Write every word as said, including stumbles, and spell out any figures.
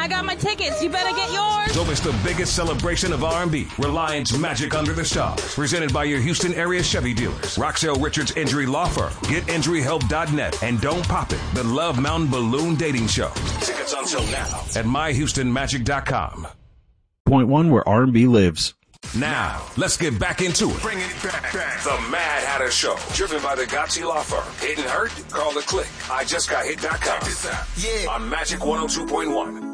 I got my tickets. You better get yours. Don't miss the biggest celebration of R and B, Reliance Magic Under the Stars. Presented by your Houston area Chevy dealers. Roxelle Richards Injury Law Firm. Get injury help dot net. And Don't Pop It, the Love Mountain Balloon Dating Show. Tickets until now at my houston magic dot com. Point one where R and B lives. Now, let's get back into it. Bring it back, back. The Mad Hatter Show. Driven by the Gotzi Law Firm. Hit and Hurt? Call the Click. I just got hit dot com. Yeah. On Magic one oh two point one.